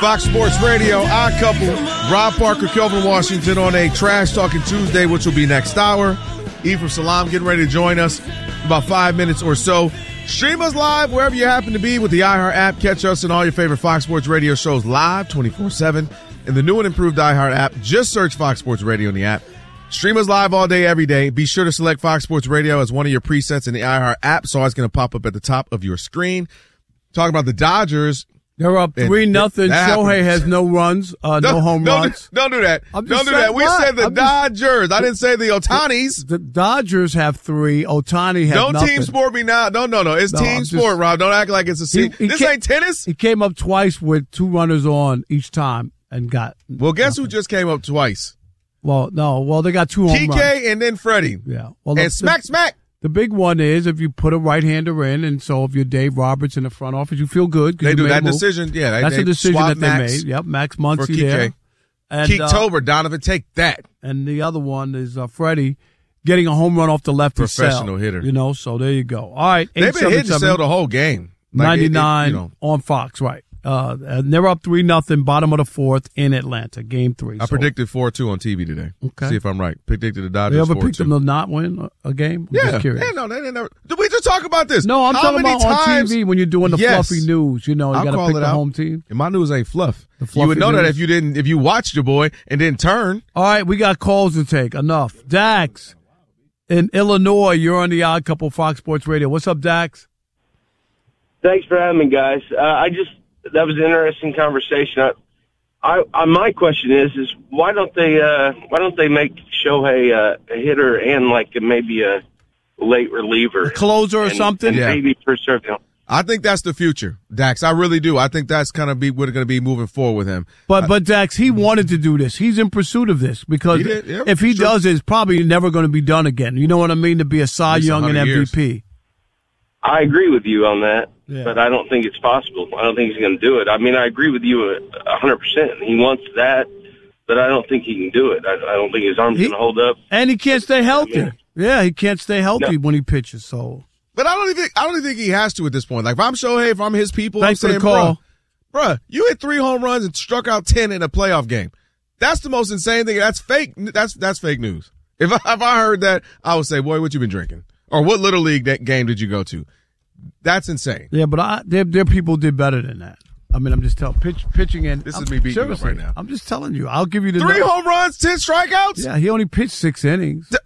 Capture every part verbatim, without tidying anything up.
Fox Sports Radio, Odd Couple, Rob Parker, Kelvin Washington on a Trash Talking Tuesday, which will be next hour. Ephraim Salam getting ready to join us in about five minutes or so. Stream us live wherever you happen to be with the iHeart app. Catch us and all your favorite Fox Sports Radio shows live twenty-four seven in the new and improved iHeart app. Just search Fox Sports Radio in the app. Stream us live all day, every day. Be sure to select Fox Sports Radio as one of your presets in the iHeart app. So it's going to pop up at the top of your screen. Talking about the Dodgers. They're up three nothing. Shohei has no runs, uh, no home don't, runs. Don't do that. I'm Don't just do saying that. We what? said the I'm just- Dodgers. I didn't say the Otanis. The Dodgers have three. Otani has Don't nothing. team sport me now. No, no, no. It's No, team I'm just- sport, Rob. Don't act like it's a He- se- he This can't- ain't tennis. He came up twice with two runners on each time and got. Well, guess nothing. who just came up twice? Well, no. Well, they got two home T runs. K and then Freddie. Yeah. Well, And the, smack, smack. The big one is if you put a right-hander in, and so if you're Dave Roberts in the front office, you feel good. 'cause They you do made a that move. decision. Yeah, they, That's they a decision swap that they Max made. Yep, Max for Muncy Kike. there. And, uh, Keektober, Donovan, take that. and the other one is uh, Freddie getting a home run off the lefty Professional cell, hitter. You know, so there you go. All right, They've been hitting Sale the whole game. Like, it- it- ninety-nine you know, on Fox, right? Uh, and they're up three nothing, bottom of the fourth in Atlanta, game three. I So, predicted four two on T V today. Okay. See if I'm right. Predicted the Dodgers you ever four picked two. them to not win a a game? I'm Yeah, just curious. yeah, no, they didn't. Never, did we just talk about this? No, I'm How talking many about times, on T V when you're doing the Yes. fluffy news. You know, you I'll got to call pick it the out. home team. And my news ain't fluff. The You fluffy would know that news. if you didn't, if you watched your boy and didn't turn. All right, we got calls to take. Enough. Dax in Illinois, you're on the Odd Couple Fox Sports Radio. What's up, Dax? Thanks for having me, guys. Uh, I just that was an interesting conversation. I, I, I my question is is why don't they uh, why don't they make Shohei uh, a hitter and like maybe a late reliever, A closer or and, something? and Yeah. maybe for certain. I think that's the future, Dax. I really do. I think that's kind of be what's going to be moving forward with him. But but Dax, he wanted to do this. He's in pursuit of this because He did, yeah, if he sure. does it, it's probably never going to be done again. You know what I mean? To be a Cy At least Young and one hundred M V P. I agree with you on that, Yeah. but I don't think it's possible. I don't think he's going to do it. I mean, I agree with you a a hundred percent. He wants that, but I don't think he can do it. I, I don't think his arm's He- going to hold up. And he can't stay healthy. Yeah. Yeah, he can't stay healthy No. when he pitches. So But I don't even think I don't even think he has to at this point. Like if I'm Shohei, if I'm his people, Thanks for I'm the saying, call. Bruh, bruh, you hit three home runs and struck out ten in a playoff game. That's the most insane thing. That's fake. That's that's fake news. If I, if I heard that, I would say, boy, what you been drinking? Or what little league that game did you go to? That's insane. yeah, but I, their their people did better than that. I mean, I'm just telling pitch, pitching in. This I'm, is me beating you up seriously, right now. I'm just telling you. I'll give you the Three number. home runs, ten strikeouts. Yeah, he only pitched six innings. D-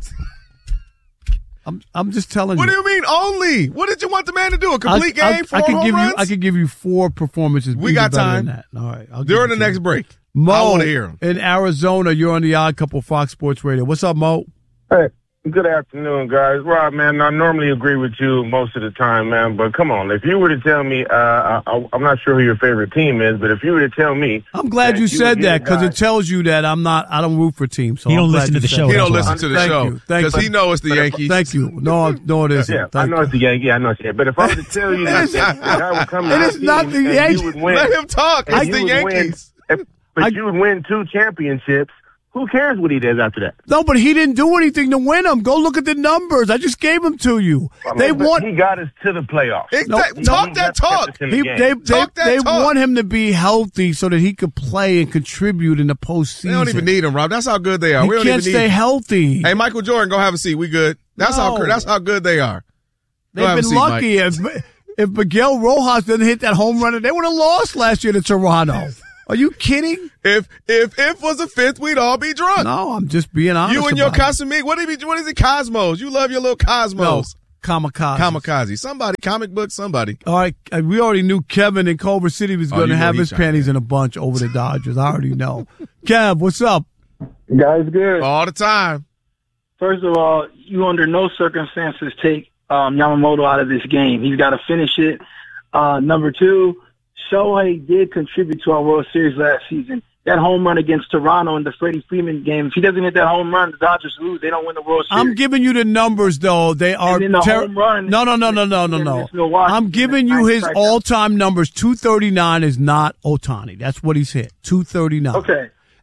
I'm I'm just telling What do you. you mean only? What did you want the man to do? A complete I, game, I, four I could home give runs? you I could give you four performances. We even got better time. than that. All right, I'll give During it the to next you. break. Mo I want to hear him. in Arizona. You're on the Odd Couple Fox Sports Radio. What's up, Mo? Hey, good afternoon, guys. Rob, man, I normally agree with you most of the time, man, but come on. If you were to tell me, uh, I, I'm not sure who your favorite team is, but if you were to tell me. I'm glad that you you said would be that a because guy- it tells you that I'm not. I don't root for teams. So You I'm don't glad listen to the said show, that. He don't that's listen why. to the Thank show you. Thank because he you. knows it's the Yankees. Thank you. No, no, it isn't. Yeah, I Thank know you. it's the Yankee. Yeah, I know it's the Yankee. But if I were to tell you that, that I would come to It your is not team the and Yankees. you would win, Let him talk. and It's you the would win- Yankees. and- but I- you would win two championships. Who cares what he does after that? No, but he didn't do anything to win them. Go look at the numbers. I just gave them to you. I mean, They but want. He got us to the playoffs. Exactly. No, talk no, that he talk. kept us in the He, game. they they, Talk that they talk. want him to be healthy so that he could play and contribute in the postseason. They don't even need him, Rob. That's how good they are. He we don't can't even stay need. healthy. Hey, Michael Jordan, go have a seat. We good. That's how No. that's how good they are. Go They've have a been seat, lucky. If if Miguel Rojas didn't hit that home run, they would have lost last year to Toronto. Are you kidding? If if if was a fifth, we'd all be drunk. No, I'm just being honest. you and your about it. Cosmic. What is it? What is it? Cosmos. You love your little No, Cosmos. kamikaze. Kamikaze. Somebody. Comic book. Somebody. All right, uh, we already knew Kevin in Culver City was Oh, going you to know have he his tried panties that. in a bunch over the Dodgers. I already know. Kev, what's up? Guys, good. All the time. First of all, you under no circumstances take um, Yamamoto out of this game. He's got to finish it. Uh, number two, Shohei did contribute to our World Series last season. That home run against Toronto in the Freddie Freeman game, if he doesn't hit that home run, the Dodgers lose. They don't win the World Series. I'm giving you the numbers, though. They are And then the ter- home run No, no, no, no, no, no, against no. Milwaukee I'm in giving the you ninth his strikeout. all-time numbers. two thirty-nine is not Otani. That's what he's hit. two thirty-nine. Okay.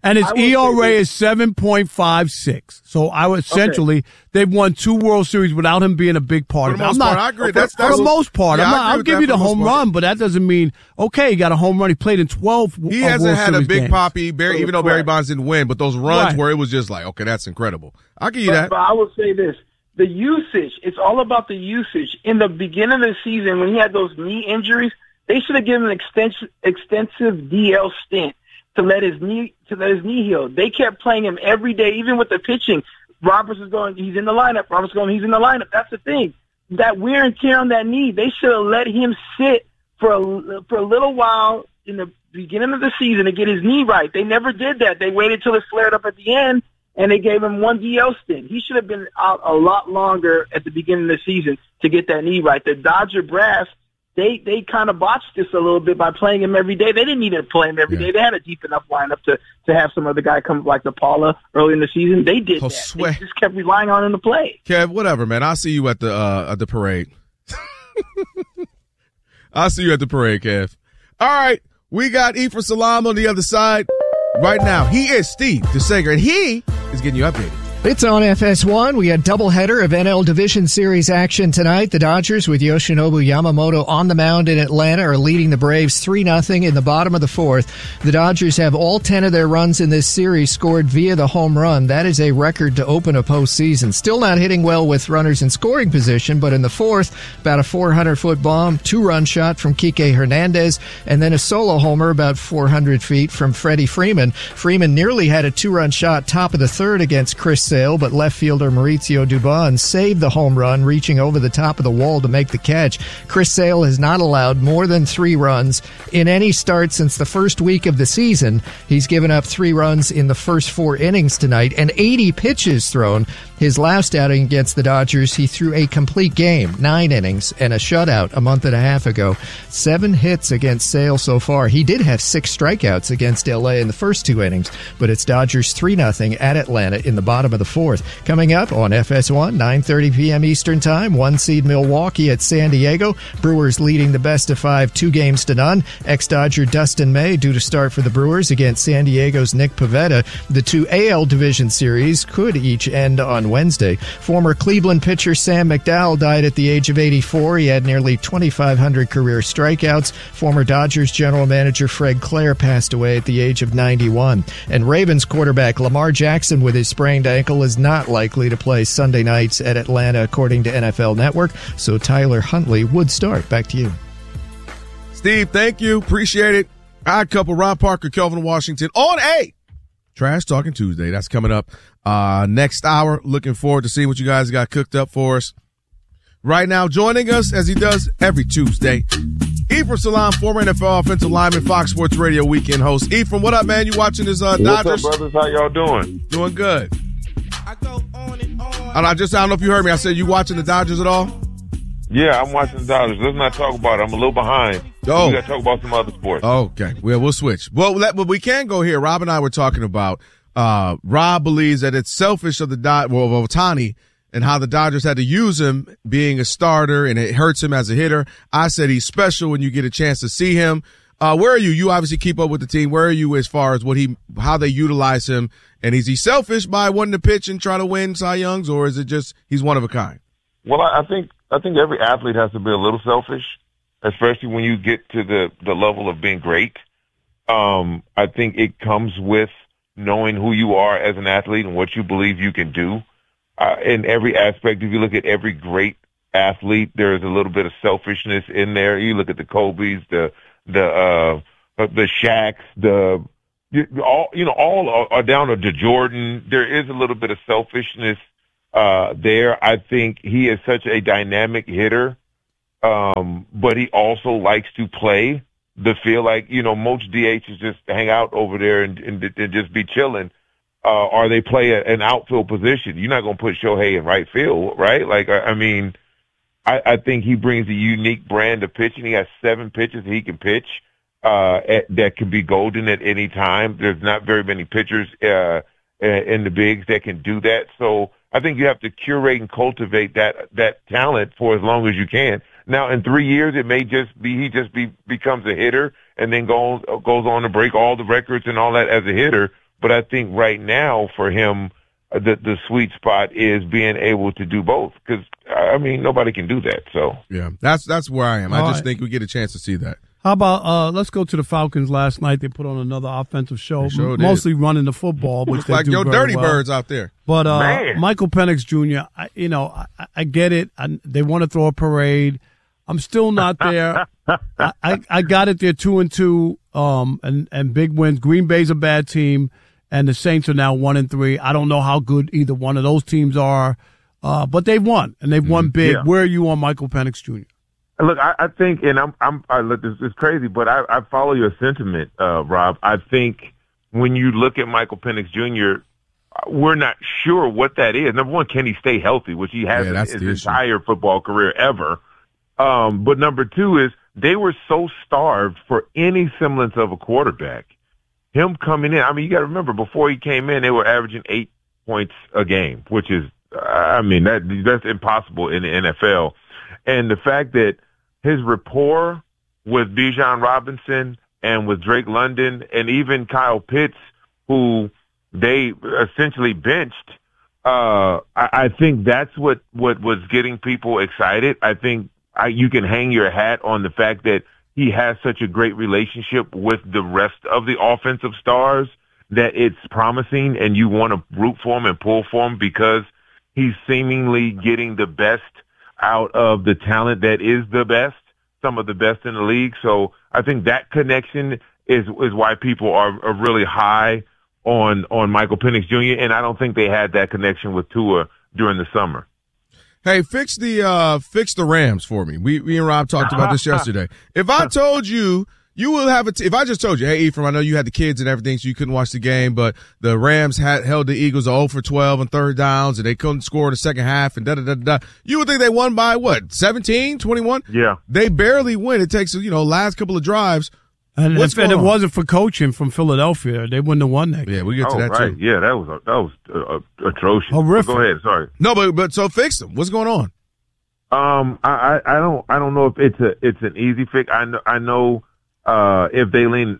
And his I will E R say A this. is seven point five six. So I would essentially, okay. they've won two World Series without him being a big part For of the it. most I'm part, not, I agree. For, That's, that's for the most part. Yeah, I'm not, I agree I'll with give that you the for the home most part. run, but that doesn't mean, okay, he got a home run. He played in twelve He uh, hasn't World had Series a big games. poppy, Barry, even though Barry Bonds didn't win, but those runs Right. where it was just like, okay, that's incredible. I'll give you But, that. but I will say this. The usage, it's all about the usage. In the beginning of the season, when he had those knee injuries, they should have given an extensive, extensive D L stint to let his knee to let his knee heal. They kept playing him every day, even with the pitching. Roberts is going, he's in the lineup. Roberts is going, he's in the lineup. That's the thing. That wear and tear on that knee, they should have let him sit for a, for a little while in the beginning of the season to get his knee right. They never did that. They waited till it flared up at the end, and they gave him one D L stint. He should have been out a lot longer at the beginning of the season to get that knee right. The Dodger brass, they they kind of botched this a little bit by playing him every day. They didn't need to play him every Yeah. day. They had a deep enough lineup to, to have some other guy come like the Paula early in the season. They did Josue. that. They just kept relying on him to play. Kev, whatever, man. I'll see you at the uh, at the parade. I'll see you at the parade, Kev. All right, we got E for Salam on the other side right now. He is Steve DeSager, and he is getting you updated. It's on F S one. We had doubleheader of N L Division Series action tonight. The Dodgers, with Yoshinobu Yamamoto on the mound in Atlanta, are leading the Braves three nothing in the bottom of the fourth. The Dodgers have all ten of their runs in this series scored via the home run. That is a record to open a postseason. Still not hitting well with runners in scoring position, but in the fourth, about a four hundred foot bomb, two-run shot from Kike Hernandez, and then a solo homer about four hundred feet from Freddie Freeman. Freeman nearly had a two-run shot top of the third against Chris Sale, but left fielder Maurizio Dubon saved the home run, reaching over the top of the wall to make the catch. Chris Sale has not allowed more than three runs in any start since the first week of the season. He's given up three runs in the first four innings tonight and eighty pitches thrown. His last outing against the Dodgers, he threw a complete game, nine innings, and a shutout a month and a half ago. Seven hits against Sale so far. He did have six strikeouts against L A in the first two innings, but it's Dodgers three nothing at Atlanta in the bottom of the fourth. Coming up on F S one, nine thirty p.m. Eastern Time, one seed Milwaukee at San Diego. Brewers leading the best of five, two games to none. Ex-Dodger Dustin May due to start for the Brewers against San Diego's Nick Pivetta. The two A L Division Series could each end on Wednesday. Former Cleveland pitcher Sam McDowell died at the age of eighty-four. He had nearly twenty-five hundred career strikeouts. Former Dodgers general manager Fred Clare passed away at the age of ninety-one. And Ravens quarterback Lamar Jackson with his sprained ankle is not likely to play Sunday nights at Atlanta, according to N F L Network, so Tyler Huntley would start. Back to you. Steve, thank you. Appreciate it. Odd Couple, Rob Parker, Kelvin Washington on a Trash Talking Tuesday. That's coming up uh next hour. Looking forward to seeing what you guys got cooked up for us. Right now, joining us, as he does every Tuesday, Ephraim Salaam, former N F L offensive lineman, Fox Sports Radio weekend host. Ephraim, what up, man? You watching this uh, Dodgers? What's up, brothers? How y'all doing? Doing good. I go on and on. And I just, I don't know if you heard me. I said, you watching the Dodgers at all? Yeah, I'm watching the Dodgers. Let's not talk about it. I'm a little behind. Oh. We got to talk about some other sports. Okay. Well, we'll switch. Well, let, but we can go here. Rob and I were talking about uh Rob believes that it's selfish of the Dod- well, of Ohtani and how the Dodgers had to use him being a starter, and it hurts him as a hitter. I said he's special when you get a chance to see him. Uh, where are you? You obviously keep up with the team. Where are you as far as what he, how they utilize him? And is he selfish by wanting to pitch and try to win Cy Youngs, or is it just he's one of a kind? Well, I I think I think every athlete has to be a little selfish, especially when you get to the, the level of being great. Um, I think it comes with knowing who you are as an athlete and what you believe you can do. Uh, in every aspect, if you look at every great athlete, there is a little bit of selfishness in there. You look at the Kobe's, the the uh, the Shaqs, the you, all you know, all are, are down to Jordan. There is a little bit of selfishness uh, there. I think he is such a dynamic hitter, um, but he also likes to play the field. Like, you know, most D Hs just hang out over there and, and, and just be chilling. Uh, or they play a, an outfield position. You're not going to put Shohei in right field, right? Like, I, I mean, I, I think he brings a unique brand of pitching. He has seven pitches he can pitch uh, at, that can be golden at any time. There's not very many pitchers uh, in the bigs that can do that. So I think you have to curate and cultivate that that talent for as long as you can. Now, in three years, it may just be he just be becomes a hitter and then goes goes on to break all the records and all that as a hitter. But I think right now for him, the the sweet spot is being able to do both. Because I mean, nobody can do that. So yeah, that's that's where I am. All I just right. think we get a chance to see that. How about uh, let's go to the Falcons last night. They put on another offensive show, Sure m- mostly running the football, which Looks they like do your very dirty well. birds out there. But uh, Man. Michael Penix Junior, I, you know, I, I get it. I, they want to throw a parade. I'm still not there. I, I, I got it. They're two and two, um, and and big wins. Green Bay's a bad team, and the Saints are now one and three. I don't know how good either one of those teams are, uh, but they've won and they've won big. Yeah. Where are you on Michael Penix Junior? look, I, I think, and I'm I'm I look, this is crazy, but I, I follow your sentiment, uh, Rob. I think when you look at Michael Penix Junior, we're not sure what that is. Number one, can he stay healthy, which he hasn't Yeah, that's his the issue. entire football career ever. Um, but number two is they were so starved for any semblance of a quarterback. Him coming in, I mean, you got to remember, before he came in, they were averaging eight points a game, which is, I mean, that that's impossible in the N F L. And the fact that his rapport with Bijan Robinson and with Drake London and even Kyle Pitts, who they essentially benched, uh, I, I think that's what, what was getting people excited. I think I, you can hang your hat on the fact that he has such a great relationship with the rest of the offensive stars that it's promising, and you want to root for him and pull for him because he's seemingly getting the best out of the talent that is the best, some of the best in the league. So I think that connection is is why people are, are really high on on Michael Penix Junior, and I don't think they had that connection with Tua during the summer. Hey, fix the uh, fix the Rams for me. We, we and Rob talked about this yesterday. If I told you, you will have a t- if I just told you, hey, Ephraim, I know you had the kids and everything, so you couldn't watch the game, but the Rams had held the Eagles zero for twelve on third downs, and they couldn't score in the second half, and da da da da. You would think they won by what, seventeen, twenty-one? Yeah. They barely win. It takes, you know, last couple of drives. And What's if and it going on? wasn't for coaching from Philadelphia, they wouldn't have won that game. Yeah, we get to Oh, that right. too. Yeah, that was that was uh, atrocious. Horrific. Go ahead. Sorry. No, but but so fix them. What's going on? Um, I, I I don't I don't know if it's a it's an easy fix. I know I know uh, if they lean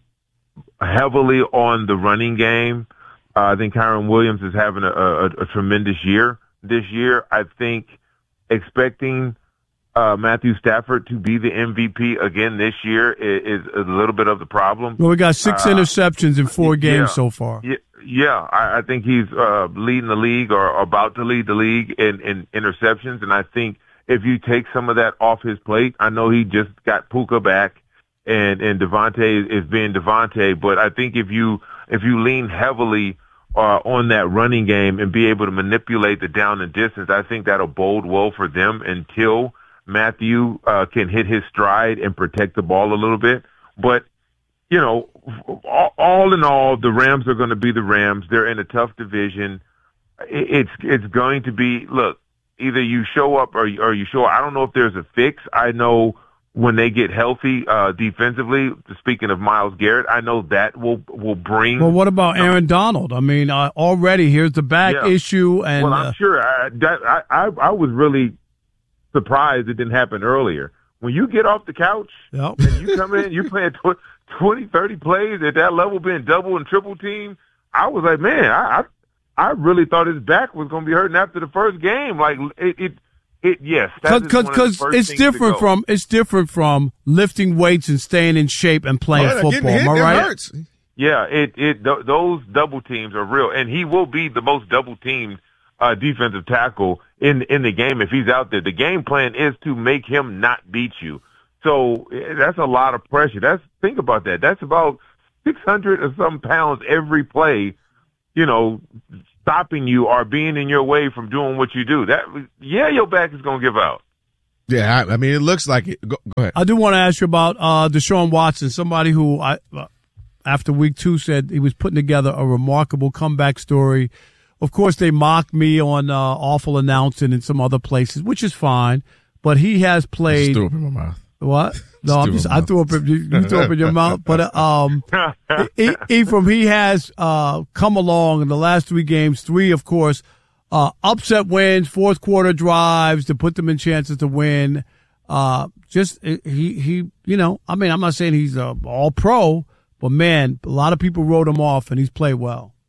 heavily on the running game, uh, I think Kyron Williams is having a, a, a tremendous year this year. I think expecting uh, Matthew Stafford to be the M V P again this year is, is a little bit of the problem. Well, we got six Uh, interceptions in four games yeah. so far. Yeah, yeah, I, I think he's uh, leading the league or about to lead the league in, in interceptions, and I think if you take some of that off his plate, I know he just got Puka back, and and Devontae is being Devontae, but I think if you if you lean heavily uh, on that running game and be able to manipulate the down and distance, I think that'll bode well for them until Matthew uh, can hit his stride and protect the ball a little bit. But you know, all, all in all, the Rams are going to be the Rams. They're in a tough division. It, it's it's going to be look. Either you show up or, or you show up. I don't know if there's a fix. I know when they get healthy uh, defensively, speaking of Myles Garrett, I know that will will bring. Well, what about Aaron Donald? I mean, uh, already here's the back Yeah. issue. And well, I'm uh, sure I, that, I, I I was really surprised it didn't happen earlier. When you get off the couch Yep. and you come in, you're playing tw- twenty, thirty plays at that level, being double and triple team, I was like, man, I, I I really thought his back was going to be hurting after the first game. Like it, it, it yes, that is Because one of the because first it's things to different go. from it's different from lifting weights and staying in shape and playing Oh, getting football. hit, Am I it right? hurts. Yeah, it it th- those double teams are real, and he will be the most double teamed uh, defensive tackle in in the game if he's out there. The game plan is to make him not beat you. So eh, that's a lot of pressure. That's think about that. That's about six hundred or some pounds every play. You know, stopping you or being in your way from doing what you do. That yeah, your back is gonna give out. Yeah, I, I mean, it looks like it. Go, go ahead. I do want to ask you about uh, Deshaun Watson, somebody who I, uh, after week two said he was putting together a remarkable comeback story. Of course, they mocked me on uh, awful announcing in some other places, which is fine. But he has Just played. threw up in my mouth. What? No, I'm threw just. in I my threw up. In, you, you threw up in your mouth. But um, E- Ephraim, he has uh come along in the last three games. Three, of course, uh, upset wins, fourth quarter drives to put them in chances to win. Uh, just he he, you know. I mean, I'm not saying he's a all pro, but man, a lot of people wrote him off, and he's played well.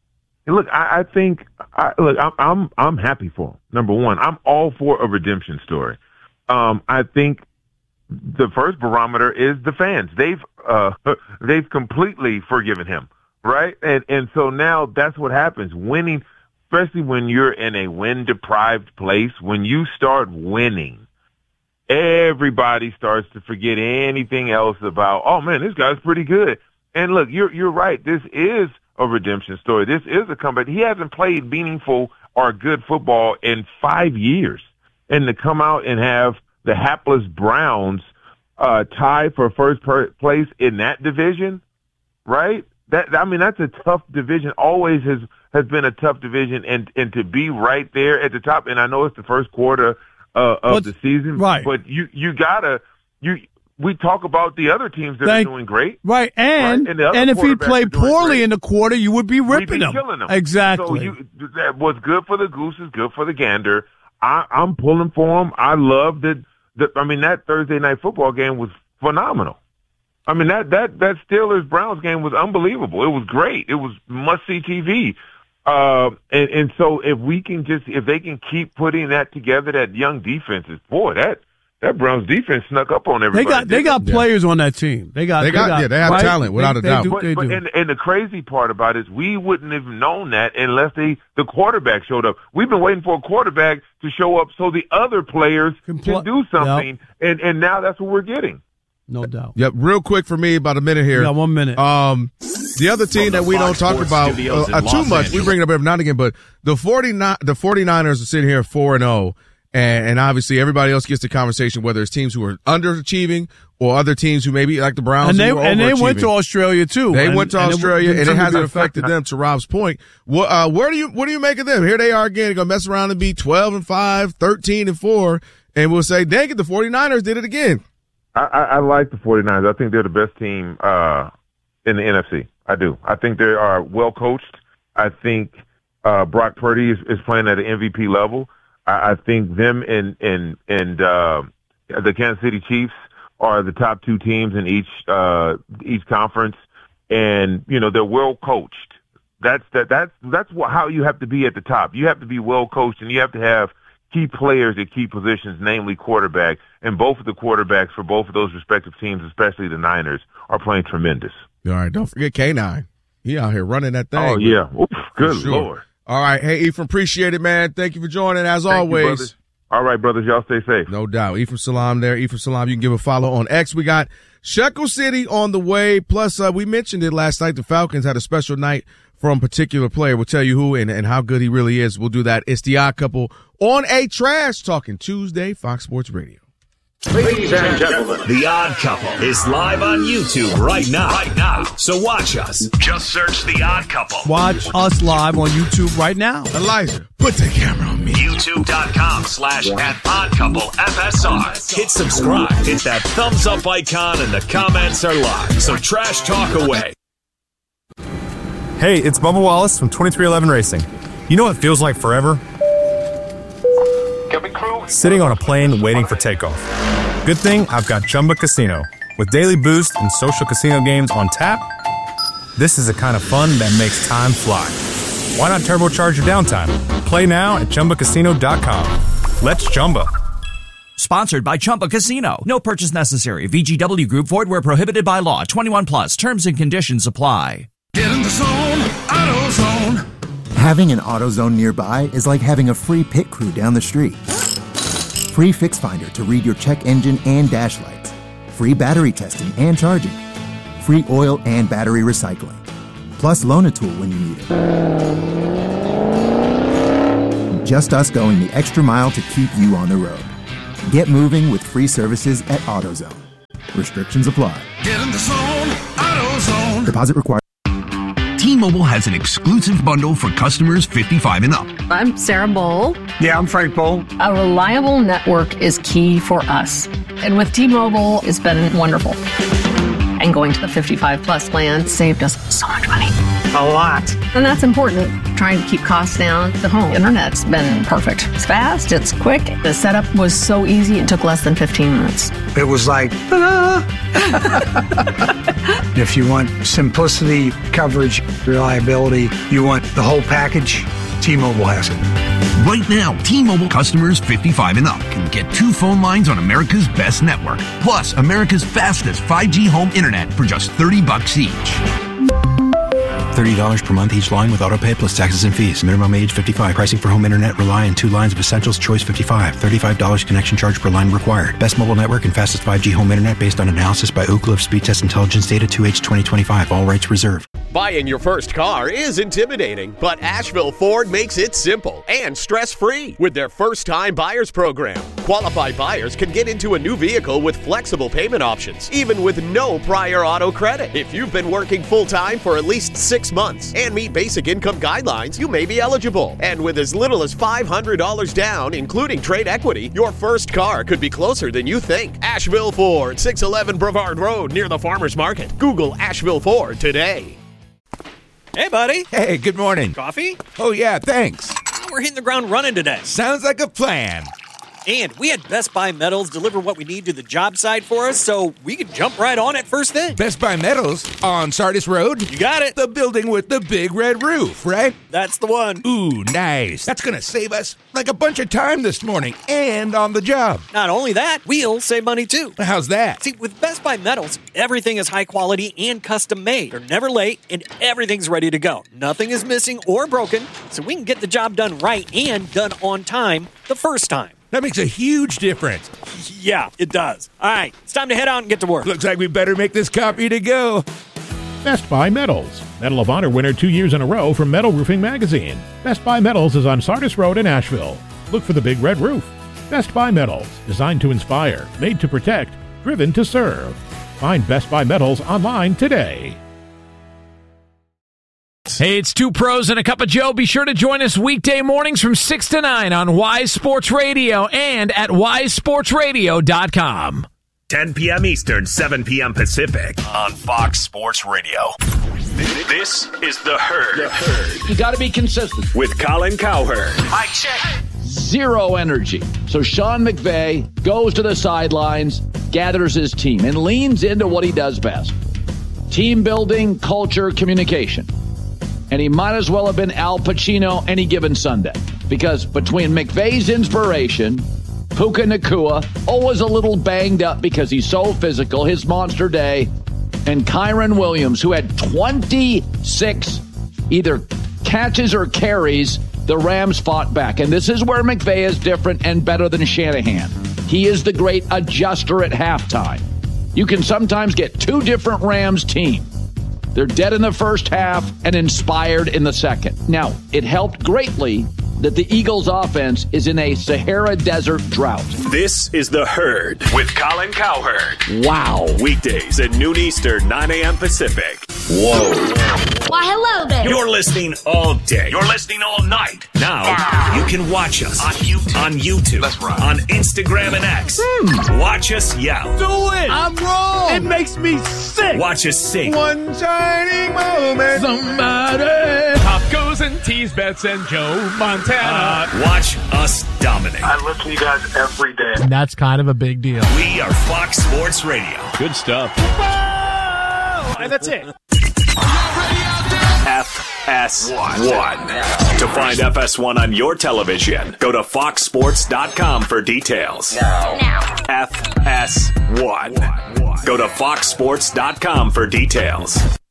And look, I, I think, I, look, I'm, I'm, I'm happy for him. Number one, I'm all for a redemption story. Um, I think the first barometer is the fans. They've, uh, they've completely forgiven him, right? And, and so now that's what happens. Winning, especially when you're in a win-deprived place, when you start winning, everybody starts to forget anything else about, oh man, this guy's pretty good. And look, you're, you're right. This is a redemption story. This is a comeback. He hasn't played meaningful or good football in five years. And to come out and have the hapless Browns uh, tie for first per- place in that division, right? That I mean, that's a tough division. Always has has been a tough division, and and to be right there at the top. And I know it's the first quarter uh, of What's, the season, right? But you you gotta you. We talk about the other teams that Thank, are doing great. Right, and right? and, and if he played poorly great. in the quarter, you would be ripping We'd be him. killing him. Exactly. So you, that what's good for the goose is good for the gander. I, I'm pulling for him. I love that. The, I mean, that Thursday night football game was phenomenal. I mean, that, that, that Steelers-Browns game was unbelievable. It was great. It was must-see T V. Uh, and, and so if we can just, if they can keep putting that together, that young defense is, boy, that, that Browns defense snuck up on everybody. They got they got players yeah. on that team. They got they got, they got yeah they have right? talent without they, a doubt. They do, but, they but do. And, and the crazy part about it is we wouldn't have known that unless they the quarterback showed up. We've been waiting for a quarterback to show up so the other players can, pl- can do something, yep. and and now that's what we're getting. No doubt. Yep. Real quick for me, about a minute here. Yeah, one minute. Um, the other team that we Fox don't talk Sports about uh, uh, too much, Angeles. We bring it up every now and again, but the forty-nine the 49ers are sitting here four and zero. And, and obviously everybody else gets the conversation, whether it's teams who are underachieving or other teams who maybe like the Browns. And they, who are and they went to Australia too. They and, went to and Australia it, and it hasn't affected them, to Rob's point. What, uh, where do you, what do you make of them? Here they are again. They're going to mess around and be twelve and five, thirteen and four. And we'll say, dang it, the 49ers did it again. I, I, I like the 49ers. I think they're the best team, uh, in the N F C. I do. I think they are well coached. I think, uh, Brock Purdy is, is playing at an M V P level. I think them and and and uh, the Kansas City Chiefs are the top two teams in each uh, each conference, and you know they're well coached. That's that that's that's what, how you have to be at the top. You have to be well coached, and you have to have key players at key positions, namely quarterback. And both of the quarterbacks for both of those respective teams, especially the Niners, are playing tremendous. All right, don't forget K nine. He out here running that thing. Oh yeah, Oof, good sure. Lord. All right. Hey, Ephraim, appreciate it, man. Thank you for joining, as Thank always. You, All right, brothers. Y'all stay safe. No doubt. Ephraim Salaam there. Ephraim Salaam, you can give a follow on X. We got Shekel City on the way. Plus, uh, we mentioned it last night. The Falcons had a special night from a particular player. We'll tell you who and, and how good he really is. We'll do that. It's The Odd Couple on a Trash Talking Tuesday, Fox Sports Radio. Ladies and gentlemen, The Odd Couple is live on YouTube right now. Right now. So watch us. Just search The Odd Couple. Watch us live on YouTube right now. Elijah, put the camera on me. YouTube.com slash at Odd Couple F S R. Hit subscribe. Hit that thumbs up icon and the comments are live. So trash talk away. Hey, it's Bubba Wallace from twenty-three eleven Racing. You know what feels like forever? Sitting on a plane waiting for takeoff. Good thing I've got Chumba Casino. With daily boost and social casino games on tap, this is the kind of fun that makes time fly. Why not turbocharge your downtime? Play now at Chumba Casino dot com. Let's Chumba. Sponsored by Chumba Casino. No purchase necessary. V G W Group. Void where prohibited by law. twenty-one plus. Terms and conditions apply. Get in the zone. AutoZone. Having an AutoZone nearby is like having a free pit crew down the street. Free Fix Finder to read your check engine and dash lights. Free battery testing and charging. Free oil and battery recycling. Plus loan a tool when you need it. Just us going the extra mile to keep you on the road. Get moving with free services at AutoZone. Restrictions apply. Get in the zone. AutoZone. Deposit required. T-Mobile has an exclusive bundle for customers fifty-five and up. I'm Sarah Bowl. Yeah, I'm Frank Bowl. A reliable network is key for us. And with T-Mobile, it's been wonderful. And going to the fifty-five plus plan saved us so much money. A lot. And that's important. Trying to keep costs down. The home internet's been perfect. It's fast, it's quick. The setup was so easy, it took less than fifteen minutes. It was like, ta-da! If you want simplicity, coverage, reliability, you want the whole package, T-Mobile has it. Right now, T-Mobile customers fifty-five and up can get two phone lines on America's best network, plus America's fastest five G home internet for just thirty bucks each. thirty dollars per month each line with autopay plus taxes and fees. Minimum age fifty-five. Pricing for home internet rely on two lines of Essentials Choice fifty-five. thirty-five dollars connection charge per line required. Best mobile network and fastest five G home internet based on analysis by Ookla of Speed Test Intelligence data two H twenty twenty-five. All rights reserved. Buying your first car is intimidating, but Asheville Ford makes it simple and stress-free with their first-time buyers program. Qualified buyers can get into a new vehicle with flexible payment options, even with no prior auto credit. If you've been working full-time for at least six months and meet basic income guidelines, you may be eligible. And with as little as five hundred dollars down, including trade equity, your first car could be closer than you think. Asheville Ford, six eleven Brevard Road near the Farmers Market. Google Asheville Ford today. Hey, buddy. Hey, good morning. Coffee? Oh, yeah, thanks. We're hitting the ground running today. Sounds like a plan. And we had Best Buy Metals deliver what we need to the job site for us, so we could jump right on it first thing. Best Buy Metals on Sardis Road? You got it. The building with the big red roof, right? That's the one. Ooh, nice. That's going to save us like a bunch of time this morning and on the job. Not only that, we'll save money too. How's that? See, with Best Buy Metals, everything is high quality and custom made. They're never late and everything's ready to go. Nothing is missing or broken, so we can get the job done right and done on time the first time. That makes a huge difference. Yeah, it does. All right, it's time to head out and get to work. Looks like we better make this copy to go. Best Buy Metals. Medal of Honor winner two years in a row from Metal Roofing Magazine. Best Buy Metals is on Sardis Road in Asheville. Look for the big red roof. Best Buy Metals. Designed to inspire, made to protect, driven to serve. Find Best Buy Metals online today. Hey, it's two pros and a cup of Joe. Be sure to join us weekday mornings from six to nine on Wise Sports Radio and at wise sports radio dot com. ten p.m. Eastern, seven p.m. Pacific on Fox Sports Radio. This is The Herd. The Herd. You got to be consistent. With Colin Cowherd. Mike check. Zero energy. So Sean McVay goes to the sidelines, gathers his team, and leans into what he does best. Team building, culture, communication. And he might as well have been Al Pacino any given Sunday. Because between McVay's inspiration, Puka Nacua, always a little banged up because he's so physical, his monster day, and Kyron Williams, who had twenty-six either catches or carries, the Rams fought back. And this is where McVay is different and better than Shanahan. He is the great adjuster at halftime. You can sometimes get two different Rams teams. They're dead in the first half and inspired in the second. Now, it helped greatly that the Eagles' offense is in a Sahara Desert drought. This is The Herd with Colin Cowherd. Wow. Weekdays at noon Eastern, nine a.m. Pacific. Whoa. Why, hello there. You're listening all day. You're listening all night. Now, wow. You can watch us on YouTube, on, YouTube, That's right. on Instagram and X. Hmm. Watch us yell. Do it. I'm wrong. It makes me sick. Watch us sing. One shining moment. Somebody. Tacos and teas, bets and Joe Montana. Uh, watch us dominate. I listen to you guys every day. And that's kind of a big deal. We are Fox Sports Radio. Good stuff. Whoa! And that's it. F S one. To find F S one on your television, go to fox sports dot com for details. Now. Now. F S one. Go to fox sports dot com for details.